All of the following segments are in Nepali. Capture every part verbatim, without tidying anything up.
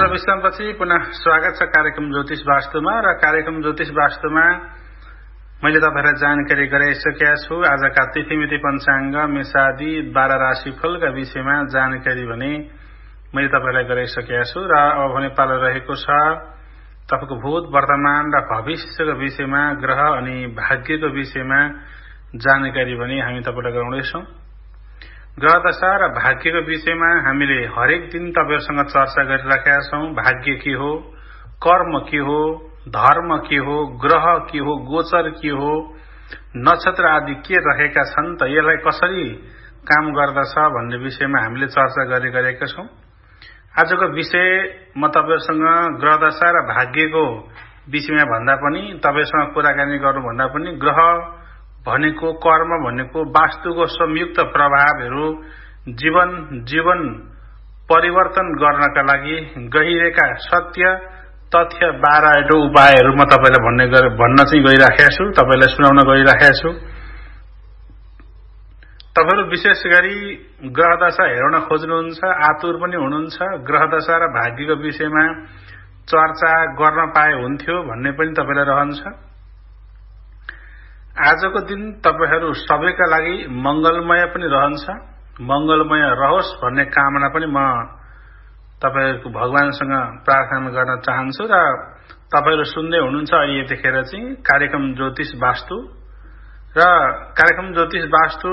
लामो विश्रामपछि पुनः स्वागत छ कार्यक्रम ज्योतिष वास्तुमा। र कार्यक्रम ज्योतिष वास्तुमा मैले तपाईहरुलाई जानकारी गराइसकेका छु। आजका तिथिमिति पञ्चाङ्ग मेषादि बाह्र राशिफलका विषयमा जानकारी भने मैले तपाईहरुलाई गराइसकेका छु। र अब भने पालो रहेको छ तपाईको भूत वर्तमान र भविष्यको विषयमा ग्रह अनि भाग्यको विषयमा जानकारी भने हामी तपाईलाई गराउँदैछौं। ग्रह दशा र भाग्यको विषयमा हामीले हरेक दिन तपाईहरुसँग चर्चा गरिराखेका छौं। भाग्य के हो, कर्म के हो, धर्म के हो, ग्रह के हो, गोचर के हो, नक्षत्र आदि के रहेका छन् त यसलाई कसरी काम गर्दछ भन्ने विषयमा हामीले चर्चा गरिरहेका छौं। आजको विषय म तपाईहरुसँग ग्रह दशा र भाग्यको विषयमा भन्दा पनि तपाईहरुसँग कुराकानी गर्नु भन्दा पनि ग्रह भनेको, कर्म भनेको, वास्तुको संयुक्त प्रभावहरू जीवन जीवन परिवर्तन गर्नका लागि गहिरेका सत्य तथ्य बाह्रवटा उपायहरू म तपाईलाई भन्ने भन्न चाहिँ गइराखेको छु, तपाईलाई सुनाउन गइराखेको छु। तपाईहरु विशेष गरी ग्रह दशा हेर्न खोज्नुहुन्छ, आतुर पनि हुनुहुन्छ, ग्रह दशा र भाग्यको विषयमा चर्चा गर्न पाए हुन्थ्यो भन्ने पनि तपाईलाई रहन्छ। आजको दिन तपाईहरु सबैका लागि मंगलमय पनि रहन्छ, मंगलमय रहोस् भन्ने कामना पनि म तपाईहरुको भगवानसँग प्रार्थना गर्न चाहन्छु। र तपाईहरु सुन्दै हुनुहुन्छ अहिले यतिखेर चाहिँ कार्यक्रम ज्योतिष वास्तु। र कार्यक्रम ज्योतिष वास्तु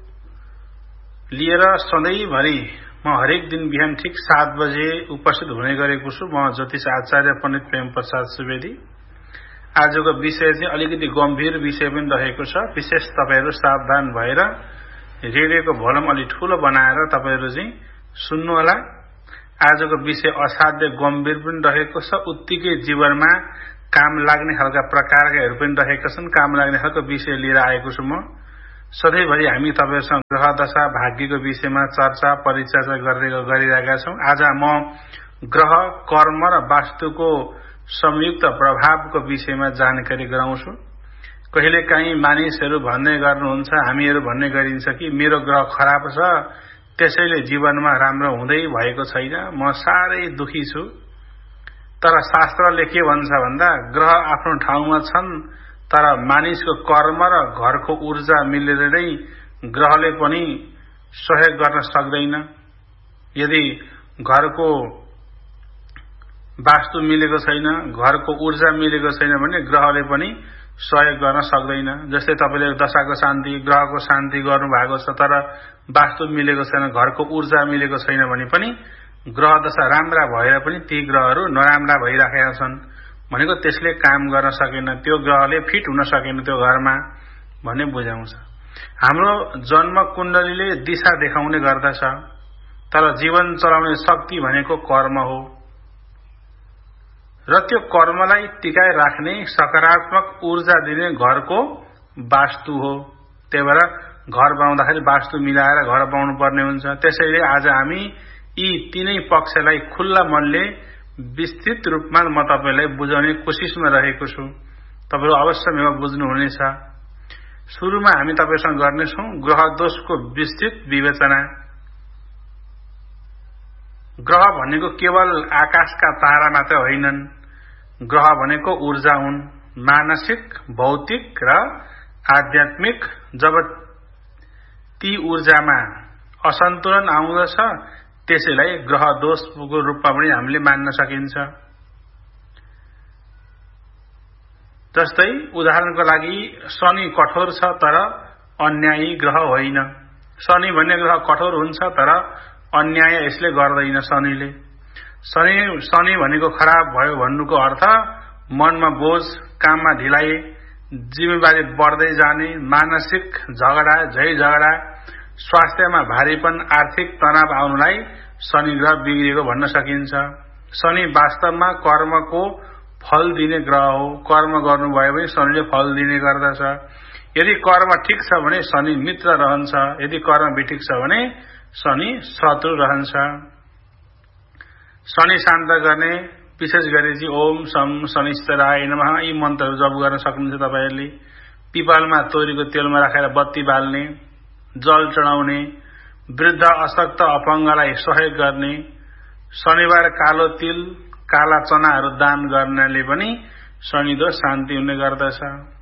लिएर सधैँभरि म हरेक दिन बिहान ठीक सात बजे उपस्थित हुने गरेको छु। म ज्योतिष आचार्य पण्डित प्रेम प्रसाद सुवेदी। आजको विषय चाहिँ अलिकति गम्भीर विषय पनि रहेको छ। विशेष तपाईहरु सावधान भएर रेडियोको भोल्युम अलि ठूलो बनाएर तपाईहरु चाहिँ सुन्नु होला। आजको विषय असाध्य गम्भीर पनि रहेको छ, उत्तिकै जीवनमा काम लाग्ने खालका प्रकारहरू पनि रहेका छन्। काम लाग्ने खालको विषय लिएर आएको छु म। सधैँभरि हामी तपाईहरुसँग ग्रह दशा भाग्यको विषयमा चर्चा परिचर्चा गरिरहेका छौं। आज म ग्रह, कर्म र वास्तुको संयुक्त प्रभावको विषयमा जानकारी गराउँछु। कहिलेकाहीँ मानिसहरू भन्ने गर्नुहुन्छ, हामीहरू भन्ने गरिन्छ कि मेरो ग्रह खराब छ त्यसैले जीवनमा राम्रो हुँदै भएको छैन, म साह्रै दुखी छु। तर शास्त्रले के भन्छ भन्दा ग्रह आफ्नो ठाउँमा छन्, तर मानिसको कर्म र घरको ऊर्जा मिलेर नै ग्रहले पनि सहयोग गर्न सक्दैन। यदि घरको वास्तु मिलेको छैन, घरको ऊर्जा मिलेको छैन भने ग्रहले पनि सहयोग गर्न सक्दैन। जस्तै तपाईले दशाको शान्ति, ग्रहको शान्ति गर्नु भएको छ तर वास्तु मिलेको छैन, घरको ऊर्जा मिलेको छैन भने पनि ग्रह दशा राम्रा भएर पनि ती ग्रहहरू नराम्रा भइराखेका छन् भनेको त्यसले काम गर्न सकेन, त्यो ग्रहले फिट हुन सकेन त्यो घरमा भन्ने बुझाउँछ। हाम्रो जन्म कुण्डलीले दिशा देखाउने गर्दछ, तर जीवन चलाउने शक्ति भनेको कर्म हो र त्यो कर्मलाई टिकाइ राख्ने सकारात्मक ऊर्जा दिने घरको वास्तु हो। त्यही भएर घर बनाउँदाखेरि वास्तु मिलाएर घर बनाउनु पर्ने हुन्छ। त्यसैले आज हामी यी तीनै पक्षलाई खुल्ला मनले विस्तृत रूपमा म तपाईलाई बुझाउने कोसिसमा रहेको छु। तपाईहरु अवश्य मेमा बुझ्नुहुनेछ। सुरुमा हामी तपाईसँग गर्नेछौं ग्रह दोषको विस्तृत विवेचना। ग्रह भनेको केवल आकाशका तारा मात्र होइनन्, ग्रह भनेको ऊर्जा हुन्, मानसिक, भौतिक र आध्यात्मिक। जब ती ऊर्जामा असन्तुलन आउँदछ त्यसैलाई ग्रह दोषको रूपमा पनि हामीले मान्न सकिन्छ। जस्तै उदाहरणको लागि शनि कठोर छ तर अन्यायी ग्रह होइन। शनि भन्ने ग्रह कठोर हुन्छ तर अन्याय यसले गर्दैन। शनिले शनि शनि भनेको खराब भयो भन्नुको अर्थ मनमा बोझ, काममा ढिलाइ, जिम्मेवारी बढ्दै जाने, मानसिक झगडा, झै झगडा, स्वास्थ्यमा भारीपन, आर्थिक तनाव आउनुलाई शनि ग्रह बिग्रिएको भन्न सकिन्छ। शनि वास्तवमा कर्मको फल दिने ग्रह हो। कर्म गर्नुभयो भने शनिले फल दिने गर्दछ। यदि कर्म ठिक छ भने शनि मित्र रहन्छ, यदि कर्म बेठिक छ भने शनि शत्रु रहन्छ। शनि शान्त गर्ने विशेष गरी चाहिँ ओम शम शनिश्चराय नमः यी मन्त्रहरू जप गर्न सक्नुहुन्छ तपाईहरुले। पिपलमा तोरीको तेलमा राखेर बत्ती बाल्ने, जल चढाउने, वृद्ध अशक्त अपङ्गलाई सहयोग गर्ने, शनिबार कालो तिल काला चनाहरू दान गर्नाले पनि शनि दोष शान्ति हुने गर्दछ।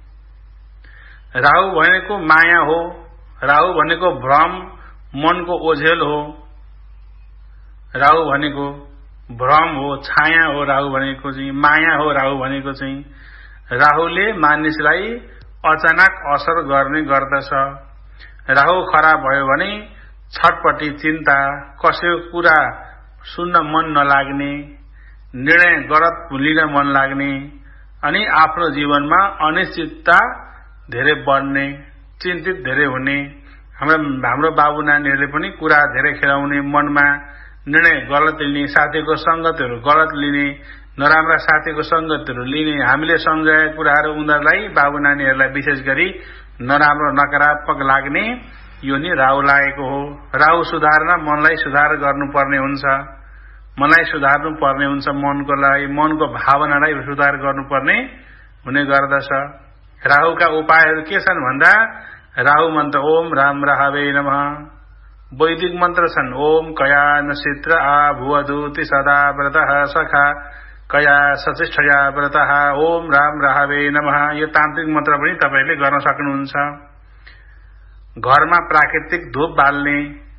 राहु भनेको माया हो, राहु भनेको भ्रम मनको ओझेल हो, राहु भनेको भ्रम हो, छाया हो, राहु भनेको चाहिँ माया हो। राहु भनेको चाहिँ राहुले मानिसलाई अचानक असर गर्ने गर्दछ। राहु खराब भयो भने छटपटी, चिन्ता, कसैको कुरा सुन्न मन नलाग्ने, निर्णय गलत लिन मन लाग्ने अनि आफ्नो जीवनमा अनिश्चितता धेरै बढ्ने, चिन्तित धेरै हुने। हाम्रो हाम्रो बाबु नानीहरूले पनि कुरा धेरै खेलाउने, मनमा निर्णय गलत लिने, साथीको संगतहरू गलत लिने, नराम्रा साथीको संगतहरू लिने। हामीले सम्झाएका कुराहरू उनीहरूलाई बाबु नानीहरूलाई विशेष गरी नराम्रो नकारात्मक लाग्ने, यो नि राहु लागेको हो। राहु सुधार्न मनलाई सुधार गर्नुपर्ने हुन्छ, मनलाई सुधार्नु पर्ने हुन्छ, मनको लागि मनको भावनालाई सुधार गर्नुपर्ने हुने गर्दछ। राहुका उपायहरू के छन् भन्दा राहु मन्त्र ओम राम राहवे नमः, वैदिक मन्त्र छन् ओम कया नक्षत्र आ भुवदूति सदा व्रतः सखा कया सचिष्ठया व्रतः ओम राम राहवे नमः। यो तान्त्रिक मन्त्र पनि तपाईले गर्न सक्नुहुन्छ। घरमा प्राकृतिक धूप बाल्ने,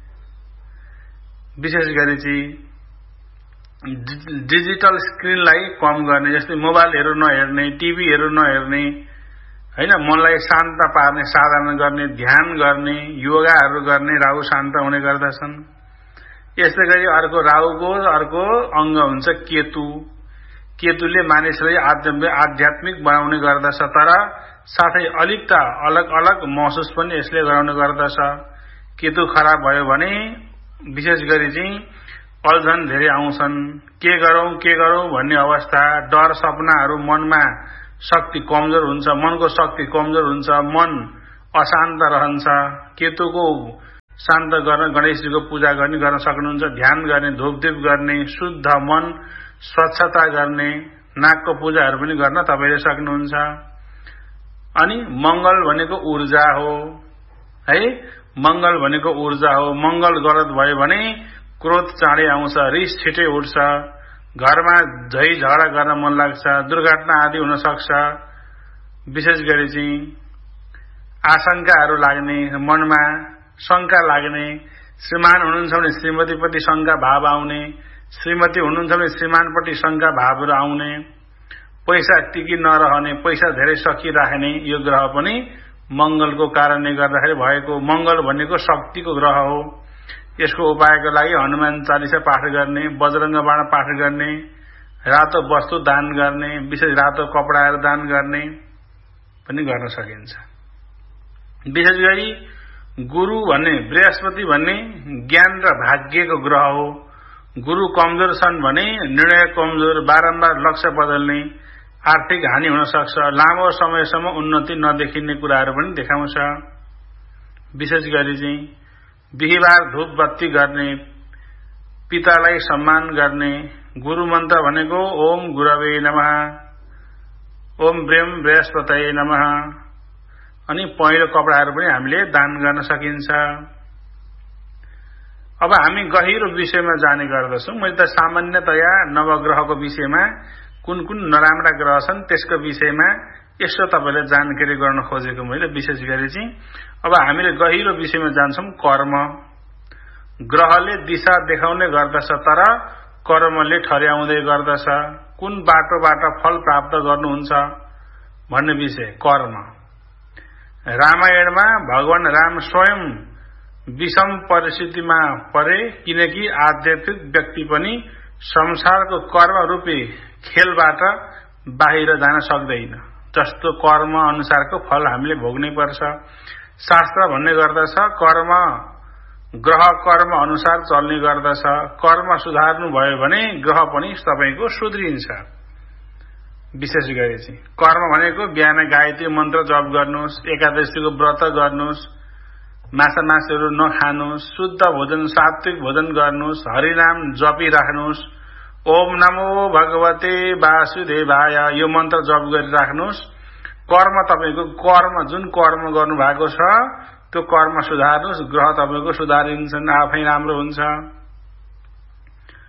विशेष गरी चाहिँ डिजिटल स्क्रिनलाई कम गर्ने, जस्तै मोबाइलहरू नहेर्ने, टिभीहरू नहेर्ने, हैन, मनलाई शान्त पार्ने साधना गर्ने, ध्यान गर्ने, योगाहरू गर्ने, राहु शान्त हुने गर्दछन्। यस्तै गरी अर्को राहुको अर्को अंग हुन्छ केतु। केतुले मानिसलाई आध्यात्मिक बनाउने गर्दछ, तर साथै अलिकता अलग अलग महसुस पनि यसले गराउने गर्दछ। केतु खराब भयो भने विशेष गरी चाहिँ अल्झन धेरै आउँछन्। के गरौं के गरौं भन्ने अवस्था, डर, सपनाहरू, मनमा शक्ति कमजोर हुन्छ, मनको शक्ति कमजोर हुन्छ, मन अशान्त रहन्छ। केतुको शान्त गर्न गणेशजीको पूजा गर्ने गर्न सक्नुहुन्छ, ध्यान गर्ने, धूपदीप गर्ने, शुद्ध मन, स्वच्छता गर्ने, नागको पूजाहरू पनि गर्न तपाईले सक्नुहुन्छ। अनि मंगल भनेको ऊर्जा हो है, मंगल भनेको ऊर्जा हो। मंगल गलत भयो भने क्रोध चाँडै आउँछ, रिस छिटै उठ्छ, घरमा झै झगडा गर्न मन लाग्छ, दुर्घटना आदि हुन सक्छ। विशेष गरी चाहिँ आशंकाहरू लाग्ने, मनमा शंका लाग्ने, श्रीमान हुनुहुन्छ भने श्रीमतीप्रति शंका भाव आउने, श्रीमती हुनुहुन्छ भने श्रीमानप्रति शंका भावहरू आउने, पैसा टिकी नरहने, पैसा धेरै सकिराख्ने, यो ग्रह पनि मंगलको कारणले गर्दाखेरि भएको। मंगल भनेको शक्तिको ग्रह हो। यसको उपायको लागि हनुमान चालिसा पाठ गर्ने, बजरंग बाण पाठ गर्ने, रातो वस्तु दान गर्ने, विशेष रातो कपडाहरू दान गर्ने पनि गर्न सकिन्छ। विशेष गरी गुरु भन्ने, बृहस्पति भन्ने ज्ञान र भाग्यको ग्रह हो। गुरु कमजोर छन् भने निर्णय कमजोर, बारम्बार लक्ष्य बदल्ने, आर्थिक हानि हुन सक्छ, लामो समयसम्म उन्नति नदेखिने कुराहरू पनि देखाउँछ। विशेष गरी चाहिँ बिहिबार धूप बत्ती गर्ने, पितालाई सम्मान गर्ने। गुरु मन्त्र भनेको ओम गुरवे नमः, ओम ब्रह्म बृहस्पतये नमः। अनि पहेँलो कपडाहरू पनि हामीले दान गर्न सकिन्छ। अब हामी गहिरो विषयमा जाने गर्दछौं। मैले त सामान्यतया नवग्रहको विषयमा कुन कुन नराम्रा ग्रह छन् त्यसको विषयमा यसो तपाईले जानकारी गर्न खोजेको मैले। विशेष गरी चाहिँ अब हामीले गहिरो विषयमा जान्छौं। कर्म, ग्रहले दिशा देखाउने गर्दछ तर कर्मले ठर्याउँदै गर्दछ। कुन बाटोबाट फल प्राप्त गर्नुहुन्छ भन्ने विषय कर्म। रामायणमा भगवान राम स्वयं विषम परिस्थितिमा परे, किनकि आध्यात्मिक व्यक्ति पनि संसारको कर्म रूपी खेलबाट बाहिर जान सक्दैन। जस्तो कर्म अनुसारको फल हामीले भोग्नै पर्छ। शास्त्र भन्ने गर्दछ कर्म ग्रह कर्म अनुसार चल्ने गर्दछ। कर्म सुधार्नु भयो भने ग्रह पनि तपाईको सुध्रिन्छ। विशेष गरी चाहिँ कर्म भनेको बिहान गायत्री मन्त्र जप गर्नुहोस्, एकादशीको व्रत गर्नुहोस्, माछा मासुहरू नखानुहोस्, शुद्ध भोजन सात्विक भोजन गर्नुहोस्, हरिनाम जपिराख्नुहोस्, ओम नमो भगवते वासुदेवाय यो मन्त्र जप गरिराख्नुहोस्। कर्म तपाईको कर्म जुन कर्म गर्नु भएको छ त्यो कर्म सुधार्नुहोस्, ग्रह तपाईको सुधारिन्छन्, आफै राम्रो हुन्छ।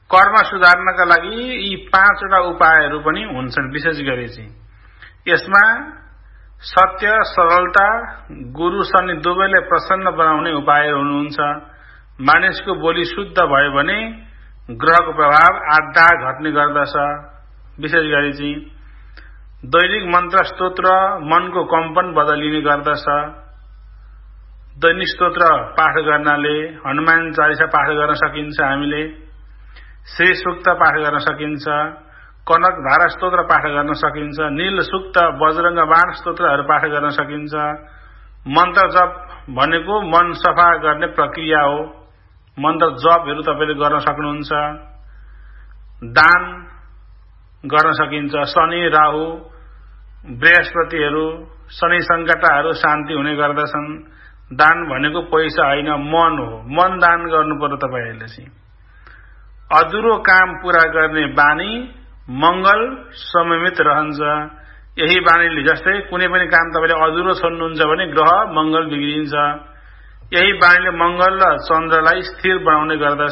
कर्म सुधार्नका लागि यी पाँचवटा उपायहरू पनि हुन्छन्। विशेष गरी चाहिँ यसमा सत्य, सरलता, गुरु शनि दुवैले प्रसन्न बनाउने उपायहरू हुनुहुन्छ। मानिसको बोली शुद्ध भयो भने ग्रहको प्रभाव आधा घट्ने गर्दछ। विशेष गरी चाहिँ दैनिक मन्त्र स्तोत्र मनको कम्पन बदलिने गर्दछ। दैनिक स्तोत्र पाठ गर्नाले हनुमान चालिसा पाठ गर्न सकिन्छ, हामीले श्री सूक्त पाठ गर्न सकिन्छ, कनक धारा स्तोत्र पाठ गर्न सकिन्छ, नील सूक्त, बजरंग बाण स्तोत्रहरू पाठ गर्न सकिन्छ। मन्त्र जप भनेको मन सफा गर्ने प्रक्रिया हो। मन्त्र जपहरू तपाईले गर्न सक्नुहुन्छ। दान गर्न सकिन्छ। शनि, राहु, बृहस्पतिहरू, शनि संकटहरू शान्ति हुने गर्दछन्। दान भनेको पैसा होइन, मन हो। मन दान गर्नु पर्यो तपाईहरुले चाहिँ। अधुरो काम पूरा गर्ने बानी मंगल सममित रहन्छ। यही बानीले जस्तै कुनै पनि काम तपाईले अधुरो छोड्नुहुन्छ भने ग्रह मंगल बिग्रिन्छ। यही बानीले मंगल र चन्द्रलाई स्थिर बनाउने गर्दछ।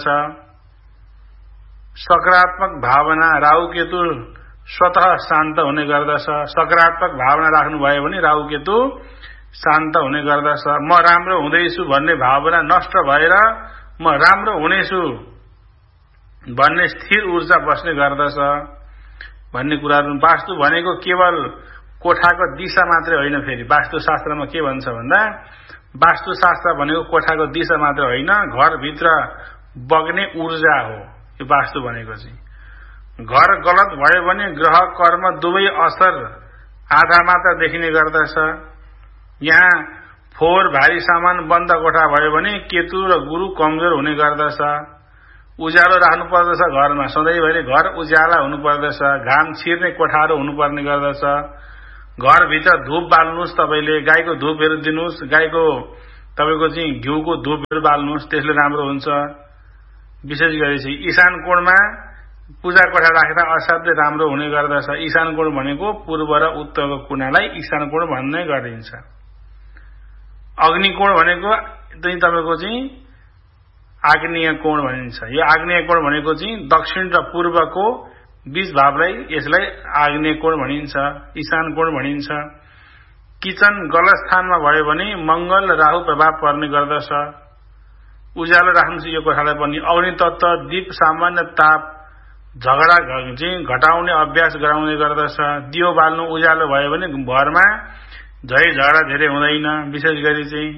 सकारात्मक भावना राहु केतु स्वतः शान्त हुने गर्दछ। सकारात्मक भावना राख्नु भयो भने राहु केतु शान्त हुने गर्दछ। म राम्रो हुँदैछु भन्ने भावना नष्ट भएर म राम्रो हुनेछु भन्ने स्थिर ऊर्जा बस्ने गर्दछ भन्ने कुराहरु। वास्तु भनेको केवल कोठाको दिशा मात्रै होइन। फेरि वास्तुशास्त्रमा के भन्छ भन्दा वास्तुशास्त्र भनेको कोठाको दिशा मात्र होइन, घरभित्र बग्ने ऊर्जा हो यो वास्तु भनेको चाहिँ। घर गलत भयो भने ग्रह कर्म दुवै असर आधा मात्र देखिने गर्दछ। यहाँ फोहोर भारी सामान बन्द कोठा भयो भने केतु र गुरु कमजोर हुने गर्दछ। उज्यालो राख्नु पर्दछ घरमा, सधैँभरि घर उज्याला हुनु पर्दछ। घाम छिर्ने कोठाहरू हुनुपर्ने गर्दछ। घरभित्र धूप बाल्नुहोस्, तपाईले गाईको धूपहरू दिनुहोस्। गाईको तपाईको चाहिँ घिउको धूपहरू बाल्नुहोस्, त्यसले राम्रो हुन्छ। विशेष गरी चाहिँ ईशान कोणमा पूजा कोठा राखेर असाध्यै राम्रो हुने गर्दछ। ईशान कोण भनेको पूर्व र उत्तरको कुनालाई ईशान कोण भन्ने गरिन्छ। अग्नि कोण भनेको चाहिँ तपाईको चाहिँ आग्नेय कोण भनिन्छ। यो आग्नेय कोण भनेको चाहिँ दक्षिण र पूर्वको बीच भागलाई यसलाई आग्नेय कोण भनिन्छ, ईशान कोण भनिन्छ। किचन गलत स्थानमा भयो भने मंगल र राहु प्रभाव पर्ने गर्दछ। उज्यालो राख्नु छ यो कोठालाई पनि। अग्नि तत्व दीप सामान्य ताप झगडा चाहिँ घटाउने अभ्यास गराउने गर्दछ। दियो बाल्नु उज्यालो भयो भने घरमा झै झगडा धेरै हुँदैन। विशेष गरी चाहिँ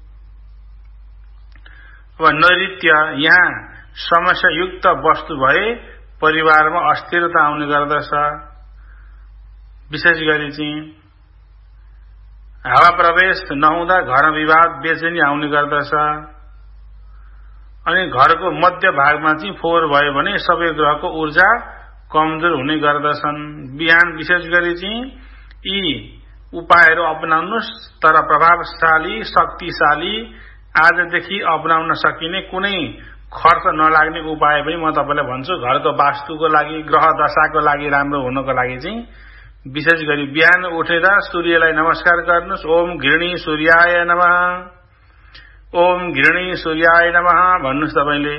अब नैऋत्य, यहाँ समस्यायुक्त वस्तु भए परिवारमा अस्थिरता आउने गर्दछ। विशेष गरी चाहिँ हावा प्रवेश नहुँदा घर विवाद बेचैनी आउने गर्दछ। अनि घरको मध्य भागमा चाहिँ फोहोर भयो भने सबै ग्रहको ऊर्जा कमजोर हुने गर्दछन्। बिहान विशेष गरी चाहिँ यी उपायहरू अपनाउनुहोस्। तर प्रभावशाली, शक्तिशाली, आजदेखि अपनाउन सकिने कुनै खर्च नलाग्ने उपाय पनि म तपाईलाई भन्छु। घरको वास्तुको लागि, ग्रह दशाको लागि राम्रो हुनको लागि चाहिँ विशेष गरी बिहान उठेर सूर्यलाई नमस्कार गर्नुहोस्। ओम घृणी सूर्याय नमः, ओम घृणी सूर्याय नमः भन्नुहोस्। तपाईले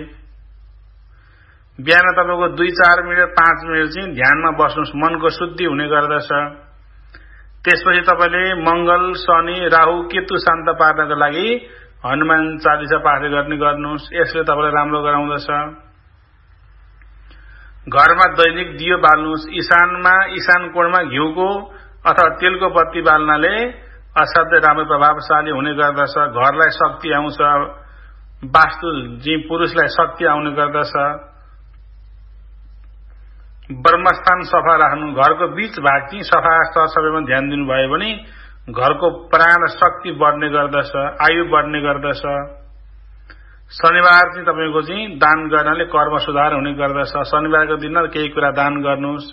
बिहान तपाईको दुई चार मिनट पाँच मिनट चाहिँ ध्यानमा बस्नुहोस्, मनको शुद्धि हुने गर्दछ। त्यसपछि तपाईले मंगल, शनि, राहु, केतु शान्त पार्नको लागि हनुमान चालिसा पाठ गर्ने गर्नुहोस्। यसले तपाईलाई राम्रो गराउँदछ। घरमा दैनिक दियो बाल्नुहोस्। ईशानमा, ईशान कोणमा घिउको अथवा तेलको बत्ती बाल्नाले असाध्यै राम्रो प्रभावशाली हुने गर्दछ। घरलाई शक्ति आउँछ। वास्तु जी पुरुषलाई शक्ति आउने गर्दछ। ब्रह्मस्थान सफा राख्नु, घरको बीच भाग चाहिँ सफा सरसफाइमा ध्यान दिनुभयो भने घरको प्राण शक्ति बढ्ने गर्दछ, आयु बढ्ने गर्दछ। शनिबार चाहिँ तपाईको चाहिँ दान गर्नाले कर्म सुधार हुने गर्दछ। शनिबारको दिन केही कुरा दान गर्नुहोस्।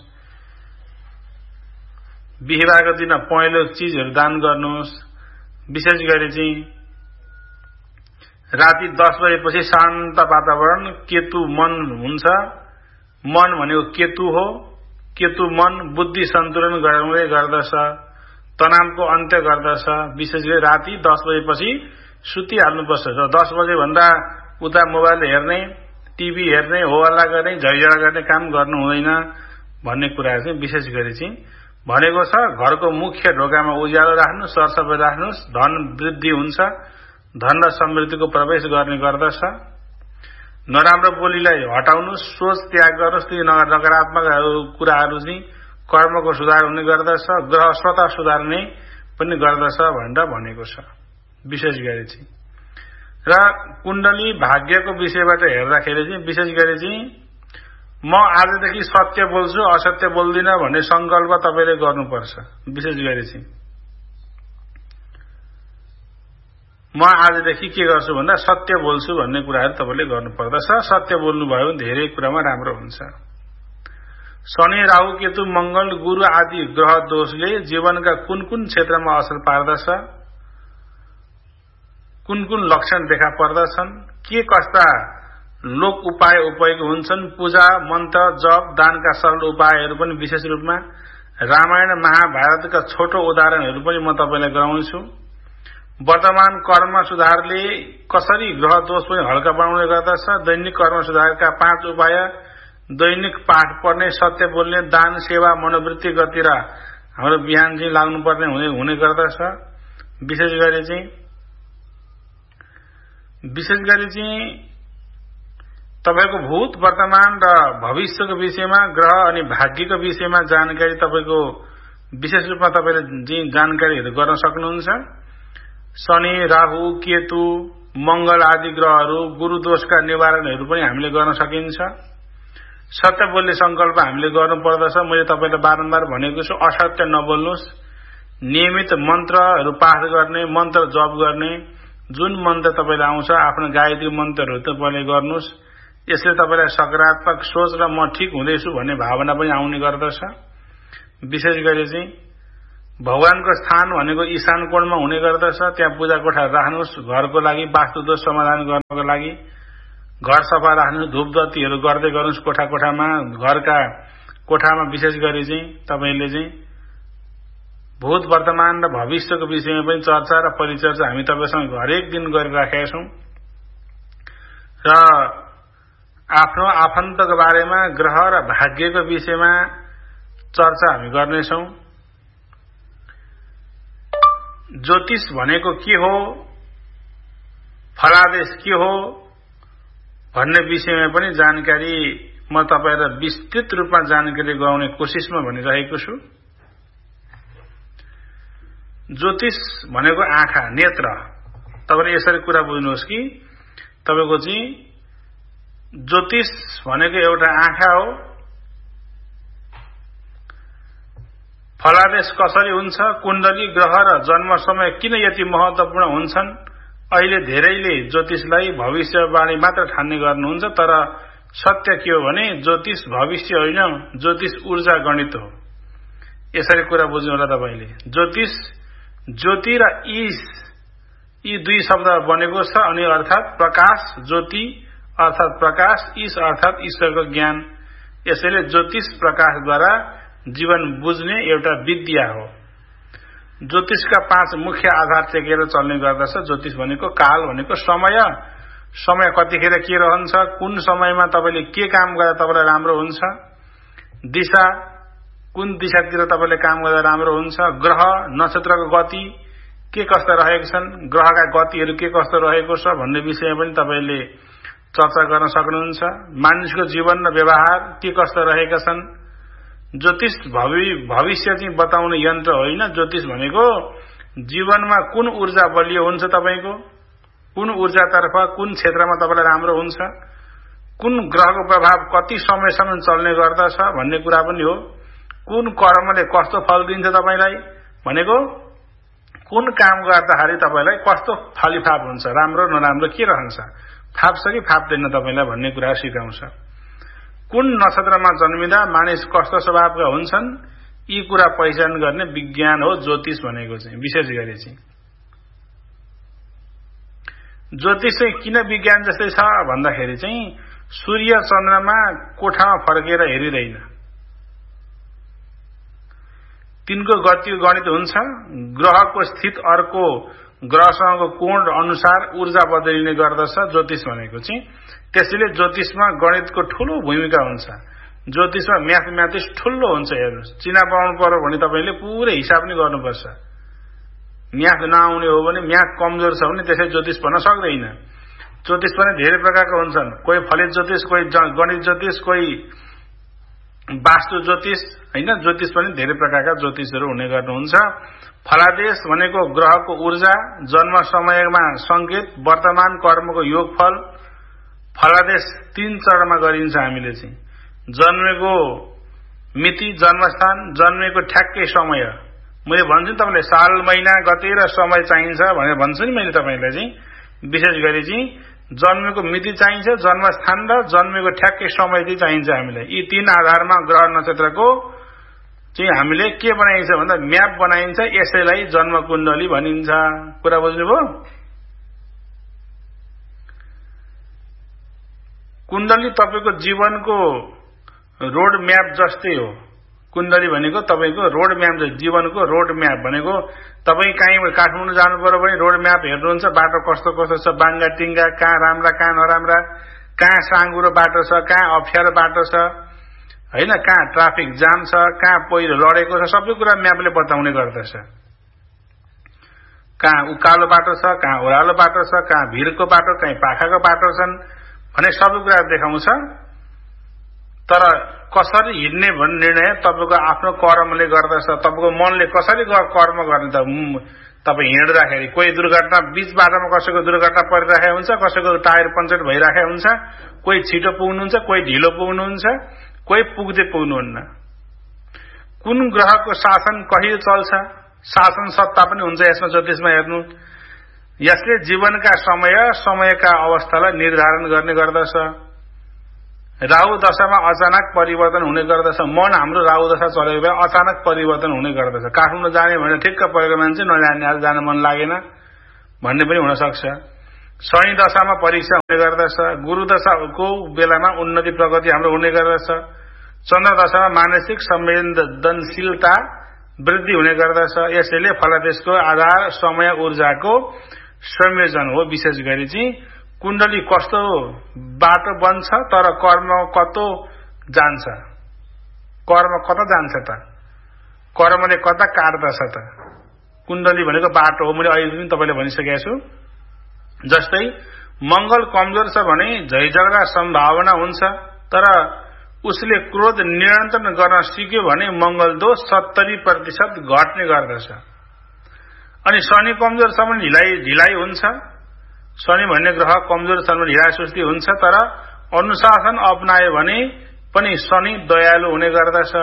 बिहीबारको दिन पहेँलो चीजहरू दान गर्नुहोस्। विशेष गरी चाहिँ राति दस बजेपछि शान्त वातावरण, केतु मन हुन्छ। मन भनेको केतु हो। केतु मन बुद्धि सन्तुलन गराउने गर्दछ, तनावको अन्त्य गर्दछ। विशेष गरी राति दस बजेपछि सुतिहाल्नुपर्छ। दस बजे भन्दा उता मोबाइल हेर्ने, टिभी हेर्ने, हो हल्ला गर्ने, झैझगडा गर्ने काम गर्नु हुँदैन भन्ने कुरा चाहिँ विशेष गरी चाहिँ भनेको छ। घरको मुख्य ढोकामा उज्यालो राख्नु, सरसफाइ राख्नुहोस्, धन वृद्धि हुन्छ, धन र समृद्धिको प्रवेश गर्ने गर्दछ। नराम्रो बोलीलाई हटाउनुहोस्, सोच त्याग गर्नुहोस्, ती नकारात्मक कुराहरू चाहिँ कर्मको सुधार हुने गर्दछ, ग्रह स्वतः सुधार्ने पनि गर्दछ भनेर भनेको छ विशेष गरी चाहिँ। र कुण्डली भाग्यको विषयबाट हेर्दाखेरि चाहिँ विशेष गरी चाहिँ म आजदेखि सत्य बोल्छु, असत्य बोल्दिन भन्ने संकल्प तपाईले गर्नुपर्छ। विशेष गरी चाहिँ म आजदेखि के गर्छु भन्दा सत्य बोल्छु भन्ने कुराहरू तपाईले गर्नुपर्दछ। सत्य बोल्नुभयो भने धेरै कुरामा राम्रो हुन्छ। शनि, राहु, केतु, मंगल, गुरु आदि ग्रह दोषले जीवनका कुन कुन क्षेत्रमा असर पार्दछ, कुन कुन लक्षण देखा पर्दछन्, के कस्ता लोक उपाय उपयोगी हुन्छन्, पूजा, मन्त्र, जप, दानका सरल उपायहरू पनि विशेष रूपमा रामायण महाभारतका छोटो उदाहरणहरू पनि म तपाईलाई गराउँछु। वर्तमान कर्म सुधारले कसरी ग्रह दोष पनि हल्का बनाउने गर्दछ, दैनिक कर्म सुधारका पाँच उपाय, दैनिक पाठ पढ्ने, सत्य बोल्ने, दान, सेवा, मनोवृत्ति गतिर हाम्रो बिहान चाहिँ लाग्नुपर्ने हुने हुने गर्दछ। विशेष गरी चाहिँ विशेष गरी चाहिँ तपाईको भूत, वर्तमान र भविष्यको विषयमा, ग्रह अनि भाग्यको विषयमा जानकारी तपाईको विशेष रूपमा तपाईले चाहिँ जानकारीहरू गर्न सक्नुहुन्छ। शनि, राहु, केतु, मंगल आदि ग्रहहरू, गुरु दोषका निवारणहरू पनि हामीले गर्न सकिन्छ। सत्य बोल्ने संकल्प हामीले गर्नुपर्दछ। मैले तपाईलाई बारम्बार भनेको छु, असत्य नबोल्नुहोस्। नियमित मन्त्रहरू पाठ गर्ने, मन्त्र जप गर्ने, जुन मन्त्र तपाईलाई आउँछ आफ्नो गायत्री मन्त्रहरू तपाईले गर्नुहोस्। यसले तपाईलाई सकारात्मक सोच र म ठीक हुँदैछु भन्ने भावना पनि आउने गर्दछ। विशेष गरी चाहिँ भगवानको स्थान भनेको ईशान कोणमा हुने गर्दछ। त्यहाँ पूजा कोठा राख्नुहोस्। घरको लागि वास्तुदोष समाधान गर्नको लागि घर सफा राख्नु, धूपबत्तीहरू गर्दै गर्नुहोस् कोठा कोठामा। घरका कोठामा विशेष गरी चाहिँ तपाईले चाहिँ भूत, वर्तमान र भविष्यको विषयमा पनि चर्चा र परिचर्चा हामी तपाईसँग हरेक दिन गरिराखेका छौं। र आफ्नो आफन्तको बारेमा, ग्रह र भाग्यको विषयमा चर्चा हामी गर्नेछौं। ज्योतिष भनेको के हो, फलादेश के हो भन्ने विषयमा पनि जानकारी म तपाईलाई विस्तृत रूपमा जानकारी गराउने कोसिसमा भनिरहेको छु। ज्योतिष भनेको आँखा, नेत्र। तपाईले यसरी कुरा बुझ्नुहोस् कि तपाईको चाहिँ ज्योतिष भनेको एउटा आँखा हो। फलादेश कसरी हुन्छ, कुण्डली, ग्रह र जन्म समय किन यति महत्वपूर्ण हुन्छन्। अहिले धेरैले ज्योतिषलाई भविष्यवाणी मात्र ठान्ने गर्नुहुन्छ, तर सत्य के हो भने ज्योतिष भविष्य होइन, ज्योतिष ऊर्जा गणित हो। यसरी कुरा बुझ्नु होला तपाईले। ज्योतिष ज्योति र ईश यी दुई शब्द बनेको छ। अनि अर्थात प्रकाश, ज्योति अर्थात प्रकाश, ईश अर्थात ईश्वरको ज्ञान। यसैले ज्योतिष प्रकाशद्वारा जीवन बुझ्ने एउटा विद्या हो। ज्योतिषका पाँच मुख्य आधार टेकेर चल्ने गर्दछ। ज्योतिष भनेको काल भनेको समय, समय कतिखेर के रहन्छ, कुन समयमा तपाईले के काम गर्दा तपाईलाई राम्रो हुन्छ, दिशा कुन दिशातिर तपाईले काम गर्दा राम्रो हुन्छ, ग्रह नक्षत्रको गति के कस्ता रहेका छन्, ग्रहका गतिहरू के कस्तो रहेको छ भन्ने विषयमा पनि तपाईले चर्चा गर्न सक्नुहुन्छ। मानिसको जीवन र व्यवहार के कस्ता रहेका छन्। ज्योतिष भविष्य चाहिँ बताउने यन्त्र होइन। ज्योतिष भनेको जीवनमा कुन ऊर्जा बलियो हुन्छ, तपाईको कुन ऊर्जातर्फ, कुन क्षेत्रमा तपाईलाई राम्रो हुन्छ, कुन ग्रहको प्रभाव कति समयसम्म चल्ने गर्दछ भन्ने कुरा पनि हो। कुन कर्मले कस्तो फल दिन्छ तपाईलाई भनेको कुन काम गर्दाखेरि तपाईलाई कस्तो फलिफाप हुन्छ, राम्रो नराम्रो के रहन्छ, फाप्छ कि फाप्दैन तपाईलाई भन्ने कुरा सिकाउँछ। कुन नक्षत्रमा जन्मिँदा मानिस कस्तो स्वभावका हुन्छन्, यी कुरा पहिचान गर्ने विज्ञान हो ज्योतिष भनेको चाहिँ। विशेष गरी चाहिँ ज्योतिष चाहिँ किन विज्ञान जस्तै छ भन्दाखेरि चाहिँ सूर्य चन्द्रमा कोठामा फर्केर हेरिदैन, तिनको गति गणित हुन्छ। ग्रहको स्थित अर्को ग्रहसँगको कोण अनुसार ऊर्जा बदलिने गर्दछ ज्योतिष भनेको चाहिँ। त्यसैले ज्योतिषमा गणितको ठूलो भूमिका हुन्छ। ज्योतिषमा म्याथमेटिक्स ठूलो हुन्छ। हेर्नुहोस्, चिना पाउनु पर्यो भने तपाईले पुरै हिसाब नै गर्नुपर्छ। म्याथ नआउने हो भने, म्याथ कमजोर छ भने त्यसै ज्योतिष भन्न सक्दैन। ज्योतिष पनि धेरै प्रकारका हुन्छन्। कोही फलित ज्योतिष, कोही गणित ज्योतिष, कोही वास्तु ज्योतिष, हैन। ज्योतिष पनि धेरै प्रकारका ज्योतिषहरू हुने गर्नुहुन्छ। फलादेश भनेको ग्रहको ऊर्जा, जन्म समयमा संकेत, वर्तमान कर्मको योगफल। फलादेश तीन चरणमा गरिन्छ हामीले चाहिँ। जन्मेको मिति, जन्मस्थान, जन्मेको ठ्याक्कै समय। मैले भन्छु तपाईलाई साल, महिना, गते र समय चाहिन्छ भनेर भन्छु नि मैले तपाईलाई चाहिँ। विशेष गरी चाहिँ जन्मेको मिति चाहिन्छ, जन्मस्थान र जन्मेको ठ्याक्कै समय चाहिँ चाहिन्छ हामीलाई। यी तीन आधारमा ग्रह नक्षत्रको चाहिँ हामीले के बनाइन्छ भन्दा म्याप बनाइन्छ। यसैलाई जन्म कुण्डली भनिन्छ। कुरा बुझ्नुभयो? कुण्डली तपाईको जीवनको रोड म्याप जस्तै हो। कुण्डली भनेको तपाईको रोड म्याप, जीवनको रोड म्याप भनेको तपाई कहीँ काठमाडौँ जानु पर्यो भने रोड म्याप हेर्नुहुन्छ, बाटो कस्तो कस्तो छ, बाङ्गा टिङ्गा, कहाँ राम्रा कहाँ नराम्रा, कहाँ साँगुरो बाटो छ, कहाँ अप्ठ्यारो बाटो छ, हैन, कहाँ ट्राफिक जाम छ, कहाँ पहिरो लडेको छ, सबै कुरा म्यापले बताउने गर्दछ। कहाँ उकालो बाटो छ, कहाँ ओह्रालो बाटो छ, कहाँ भिरको बाटो, कहीँ पाखाको बाटो छन् भने सबै कुरा देखाउँछ। तर कसरी हिँड्ने भन्ने निर्णय तपाईको आफ्नो कर्मले गर्दछ। तपाईको मनले कसरी कर्म गर्ने त तपाई हिँड्दाखेरि कोही दुर्घटना बीच बाटोमा कसैको दुर्घटना परिरहेको हुन्छ, कसैको टायर पञ्चर भइरहेको हुन्छ, कोही छिटो पुग्नुहुन्छ, कोही ढिलो पुग्नुहुन्छ, कोही पुग्दै पुग्नुहुन्न। कुन ग्रहको शासन कहिले चल्छ, शासन सत्ता पनि हुन्छ यसमा ज्योतिषमा हेर्नु। यसले जीवनका समय समयका अवस्थालाई निर्धारण गर्ने गर्दछ। राहु दशामा अचानक परिवर्तन हुने गर्दछ। मन हाम्रो राहु दशा चलेको भए अचानक परिवर्तन हुने गर्दछ। काठमाडौँ जाने भने ठिक्क परेको मान्छे नजाने, आज जान मन लागेन भन्ने पनि हुन सक्छ। शनि दशामा परीक्षा हुने गर्दछ। गुरु दशाको बेलामा उन्नति प्रगति हाम्रो हुने गर्दछ। चन्द्र दशामा मानसिक संवेदनशीलता वृद्धि हुने गर्दछ। यसैले फलादेशको आधार समय ऊर्जाको संयोजन हो। विशेष गरी चाहिँ कुण्डली कस्तो बाटो बन्छ, तर कर्म कतो जान्छ, कर्म कता जान्छ त, कर्मले कता काट्दछ त। कुण्डली भनेको बाटो हो। मैले अहिले पनि तपाईले भनिसकेको छु। जस्तै मंगल कमजोर छ भने झैझगडा सम्भावना हुन्छ, तर उसले क्रोध नियन्त्रण गर्न सिक्यो भने मंगल दोष सत्तरी प्रतिशत घट्ने गर्दछ। अनि शनि कमजोर छ भने ढिलाइ ढिलाइ हुन्छ। शनि भन्ने ग्रह कमजोर छ भने ढिलाइ सुस्ती हुन्छ, तर अनुशासन अपनायो भने पनि शनि दयालु हुने गर्दछ।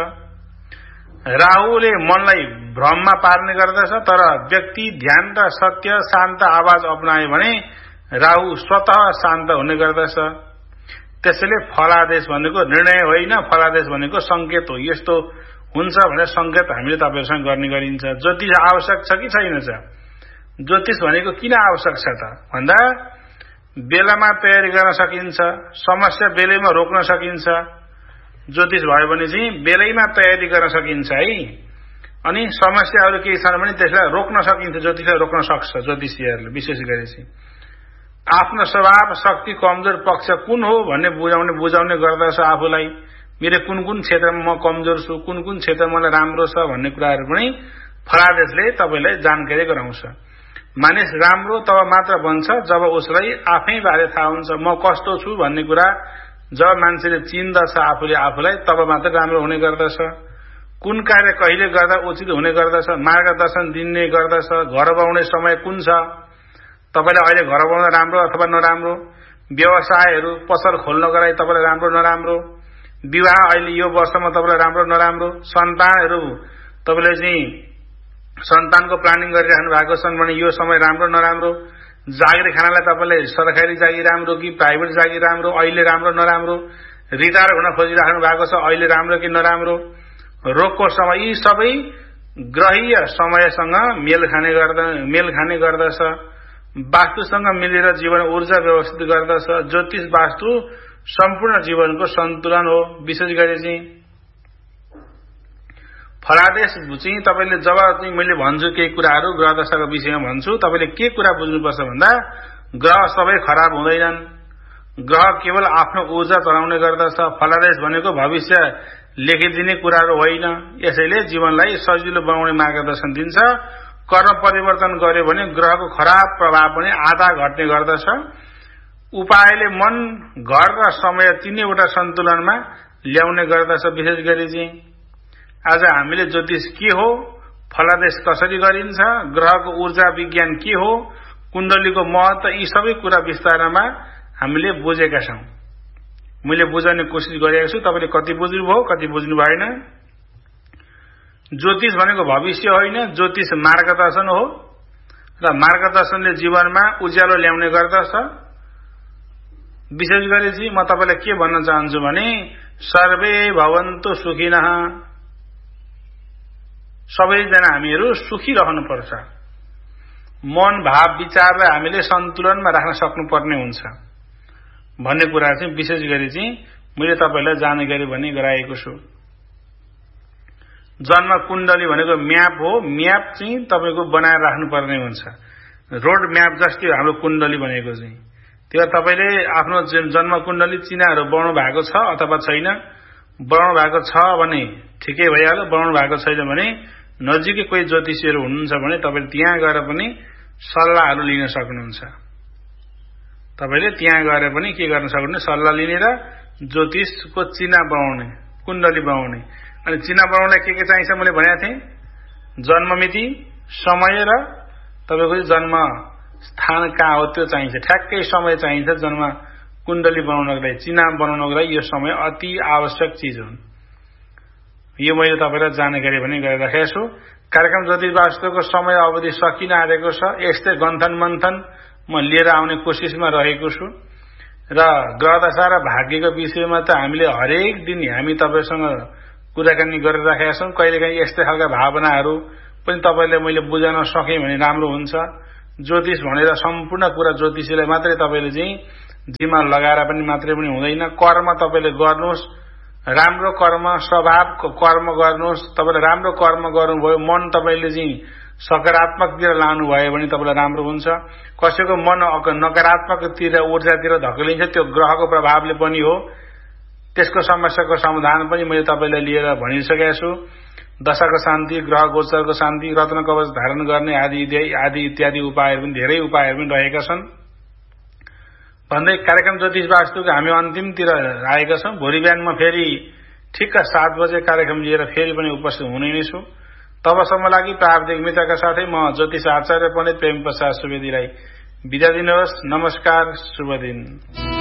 राहुले मनलाई भ्रममा पार्ने गर्दछ, तर व्यक्ति ध्यान र सत्य शान्त आवाज अपनायो भने राहु स्वतः शान्त हुने गर्दछ। त्यसैले फलादेश भनेको निर्णय होइन, फलादेश भनेको संकेत हो। यस्तो हुन्छ भनेर संकेत हामीले तपाईहरुसँग गर्ने गरिन्छ। ज्योतिष आवश्यक छ कि छैन छ? ज्योतिष भनेको किन आवश्यक छ त भन्दा बेलामा तयारी गर्न सकिन्छ, समस्या बेलैमा रोक्न सकिन्छ। ज्योतिष भयो भने चाहिँ बेलैमा तयारी गर्न सकिन्छ है। अनि समस्याहरू केही छन् भने त्यसलाई रोक्न सकिन्छ, ज्योतिषले रोक्न सक्छ। ज्योतिषीहरूले विशेष गरी चाहिँ आफ्नो स्वभाव शक्ति कमजोर पक्ष कुन हो भन्ने बुझाउने बुझाउने गर्दछ आफूलाई। मेरो कुन कुन क्षेत्रमा म कमजोर छु, कुन कुन क्षेत्र मलाई राम्रो छ भन्ने कुराहरू पनि फलादेशले तपाईलाई जानकारी गराउँछ। मानिस राम्रो तब मात्र बन्छ जब उसलाई आफै बारे थाहा हुन्छ। म कस्तो छु भन्ने कुरा जब मान्छेले चिन्दछ आफूले आफूलाई, तब मात्र राम्रो हुने गर्दछ। कुन कार्य कहिले गर्दा उचित हुने गर्दछ, मार्गदर्शन दिने गर्दछ। घर बनाउने समय कुन छ, तपाईलाई अहिले घर बनाउन राम्रो अथवा नराम्रो, व्यवसायहरू पसल खोल्नको लागि तपाईलाई राम्रो नराम्रो, विवाह अहिले यो वर्षमा तपाईलाई राम्रो नराम्रो, सन्तानहरू तपाईले चाहिँ सन्तानको प्लानिङ गरिराख्नु भएको छन् भने यो समय राम्रो नराम्रो, जागिर खानालाई तपाईले सरकारी जागिर राम्रो कि प्राइभेट जागिर राम्रो, अहिले राम्रो नराम्रो, रिटायर हुन खोजिराख्नु भएको छ अहिले राम्रो कि नराम्रो, रोगको समय, यी सबै ग्रहीय समयसँग मेल खाने गर्दा मेल खाने गर्दछ। वास्तुसँग मिलेर जीवन ऊर्जा व्यवस्थित गर्दछ। ज्योतिष वास्तु सम्पूर्ण जीवनको सन्तुलन हो। विशेष गरी चाहिँ फलादेश चाहिँ तपाईँले जब चाहिँ मैले भन्छु केही कुराहरू ग्रह दशाको विषयमा भन्छु, तपाईँले के कुरा बुझ्नुपर्छ भन्दा ग्रह सबै खराब हुँदैनन्। ग्रह केवल आफ्नो ऊर्जा चलाउने गर्दछ। फलादेश भनेको भविष्य लेखिदिने कुराहरू होइन। यसैले जीवनलाई सजिलो बनाउने मार्गदर्शन दिन्छ। कर्म परिवर्तन गर्यो भने ग्रहको खराब प्रभाव पनि आधा घट्ने गर्दछ। उपायले मन, घर र समय तीनैवटा सन्तुलनमा ल्याउने गर्दछ। विशेष गरी चाहिँ आज हामीले ज्योतिष के हो, फलादेश कसरी गरिन्छ, ग्रहको ऊर्जा विज्ञान के हो, कुण्डलीको महत्व, यी सबै कुरा विस्तारमा हामीले बुझेका छौं। मैले बुझाउने कोसिस गरेको छु। तपाईले कति बुझ्नुभयो, कति बुझ्नु भएन। ज्योतिष भनेको भविष्य होइन, ज्योतिष मार्गदर्शन हो र मार्गदर्शनले जीवनमा उज्यालो ल्याउने गर्दछ। विशेष गरी चाहिँ म तपाईलाई के भन्न चाहन्छु भने सर्वे भवन्तु सुखिनः। सबैजना हामीहरू सुखी रहनुपर्छ। मन, भाव, विचारलाई हामीले सन्तुलनमा राख्न सक्नुपर्ने हुन्छ भन्ने कुरा चाहिँ विशेष गरी चाहिँ मैले तपाईलाई जानकारी पनि गराएको छु। जन्म कुण्डली भनेको म्याप हो। म्याप चाहिँ तपाईको बनाएर राख्नुपर्ने हुन्छ। रोड म्याप जस्तै हाम्रो कुण्डली भनेको चाहिँ त्यो तपाईले आफ्नो जन्म कुण्डली चिनाहरू बनाउनु भएको छ अथवा छैन। बनाउनु भएको छ भने ठिकै भइहाल्यो। बनाउनु भएको छैन भने नजिकै कोही ज्योतिषीहरू हुनुहुन्छ भने तपाईले त्यहाँ गएर पनि सल्लाहहरू लिन सक्नुहुन्छ। तपाईले त्यहाँ गएर पनि के गर्न सक्नुहुन्छ, सल्लाह लिने र ज्योतिषको चिना बनाउने, कुण्डली बनाउने। अनि चिना बनाउनलाई के के चाहिन्छ मैले भनेको थिएँ। जन्ममिति, समय र तपाईको जन्म स्थान कहाँ हो त्यो चाहिन्छ। ठ्याक्कै समय चाहिन्छ जन्म कुण्डली बनाउनको लागि, चिना बनाउनको लागि। यो समय अति आवश्यक चिज हो। यो मैले तपाईलाई जानकारी पनि गरिराखेको छु। कार्यक्रम ज्योतिष वास्तुको समय अवधि सकिन आएको छ। यस्तै गन्थन मन्थन म लिएर आउने कोसिसमा रहेको छु र ग्रह दशा र भाग्यको विषयमा त हामीले हरेक दिन हामी तपाईसँग कुराकानी गरिराखेका छौं। कहिलेकाहीँ यस्तै खालका भावनाहरू पनि तपाईले मैले बुझाउन सके भने राम्रो हुन्छ। ज्योतिष भनेर सम्पूर्ण कुरा ज्योतिषीलाई मात्रै तपाईले चाहिँ जिम्मा लगाएर पनि मात्रै पनि हुँदैन। कर्म तपाईले गर्नुहोस्, राम्रो कर्म, स्वभावको कर्म गर्नुहोस्। तपाईले राम्रो कर्म गर्नुभयो, मन तपाईले चाहिँ सकारात्मकतिर लानु भयो भने तपाईलाई राम्रो हुन्छ। कसैको मन नकारात्मकतिर, ऊर्जातिर धकेलिन्छ, त्यो ग्रहको प्रभावले पनि हो। त्यसको समस्याको समाधान पनि मैले तपाईलाई लिएर भनिसकेको छु। दशाको शान्ति, ग्रह गोचरको शान्ति, रत्न कवच धारण गर्ने आदि आदि इत्यादि उपायहरू पनि, धेरै उपायहरू पनि रहेका छन् भन्दै कार्यक्रम ज्योतिष वास्तुको हामी अन्तिमतिर आएका छौं। भोलि बिहान म फेरि ठिक्क सात बजे कार्यक्रम लिएर फेरि पनि उपस्थित हुने नै छु। तबसम्म लागि प्राविधिक मित्रका साथै म ज्योतिष आचार्य पण्डित प्रेम प्रसाद सुवेदीलाई बिदा दिनुहोस्। नमस्कार, शुभ दिन।